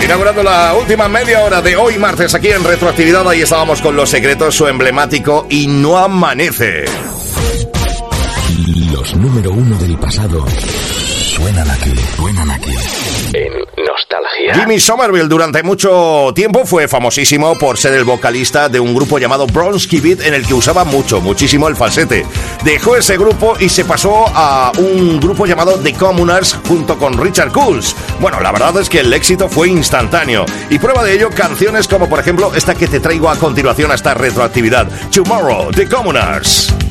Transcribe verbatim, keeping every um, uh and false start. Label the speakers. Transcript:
Speaker 1: Inaugurando la última media hora de hoy martes aquí en Retroactividad. Ahí estábamos con Los Secretos, su emblemático Y no amanece.
Speaker 2: Los número uno del pasado suenan aquí, suenan aquí. En Nostalgia.
Speaker 1: Jimmy Somerville durante mucho tiempo fue famosísimo por ser el vocalista de un grupo llamado Bronski Beat, en el que usaba mucho, muchísimo el falsete. Dejó ese grupo y se pasó a un grupo llamado The Communards junto con Richard Coles. Bueno, la verdad es que el éxito fue instantáneo, y prueba de ello canciones como por ejemplo esta que te traigo a continuación a esta retroactividad, Tomorrow, The Communards.